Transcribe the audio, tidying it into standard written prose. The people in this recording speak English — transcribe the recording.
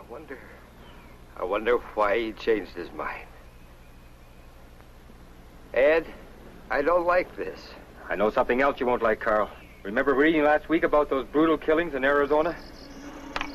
I wonder why he changed his mind. Ed, I don't like this. I know something else you won't like, Carl. Remember reading last week about those brutal killings in Arizona?